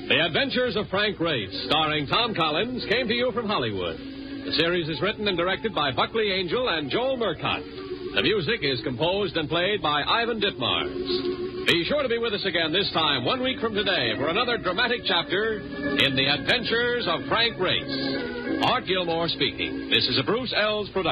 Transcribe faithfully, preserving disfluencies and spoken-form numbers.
The Adventures of Frank Race, starring Tom Collins, came to you from Hollywood. The series is written and directed by Buckley Angel and Joel Murcott. The music is composed and played by Ivan Ditmars. Be sure to be with us again this time, one week from today, for another dramatic chapter in The Adventures of Frank Race. Art Gilmore speaking. This is a Bruce Ells production.